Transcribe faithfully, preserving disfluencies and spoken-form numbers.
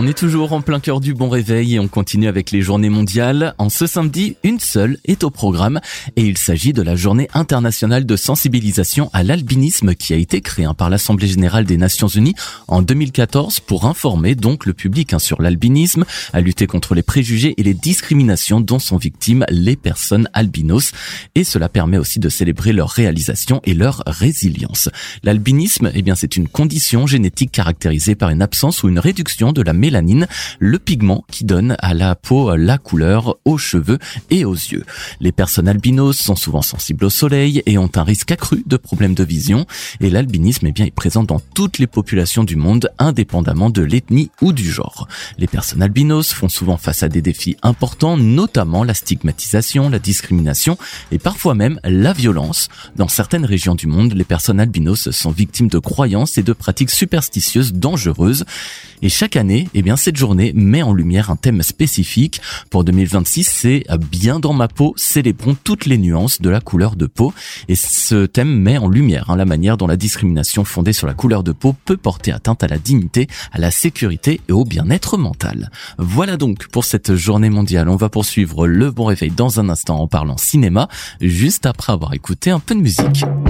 On est toujours en plein cœur du bon réveil et on continue avec les journées mondiales. En ce samedi, une seule est au programme et il s'agit de la journée internationale de sensibilisation à l'albinisme qui a été créée par l'Assemblée générale des Nations unies en deux mille quatorze pour informer donc le public sur l'albinisme, à lutter contre les préjugés et les discriminations dont sont victimes les personnes albinos. Et cela permet aussi de célébrer leur réalisation et leur résilience. L'albinisme, eh bien, c'est une condition génétique caractérisée par une absence ou une réduction de la mélanine, le pigment qui donne à la peau la couleur, aux cheveux et aux yeux. Les personnes albinos sont souvent sensibles au soleil et ont un risque accru de problèmes de vision. Et l'albinisme eh bien, est présent dans toutes les populations du monde, indépendamment de l'ethnie ou du genre. Les personnes albinos font souvent face à des défis importants, notamment la stigmatisation, la discrimination et parfois même la violence. Dans certaines régions du monde, les personnes albinos sont victimes de croyances et de pratiques superstitieuses dangereuses. Et chaque année, eh bien, cette journée met en lumière un thème spécifique. Pour deux mille vingt-six, c'est Bien dans ma peau, célébrons toutes les nuances de la couleur de peau. Et ce thème met en lumière hein, la manière dont la discrimination fondée sur la couleur de peau peut porter atteinte à la dignité, à la sécurité et au bien-être mental. Voilà donc pour cette journée mondiale. On va poursuivre le bon réveil dans un instant en parlant cinéma, juste après avoir écouté un peu de musique.